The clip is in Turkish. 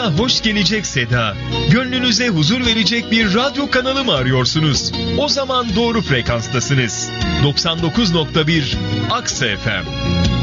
Kulağa hoş gelecek seda, gönlünüze huzur verecek bir radyo kanalı mı arıyorsunuz? O zaman doğru frekanstasınız. 99.1 Aksa FM.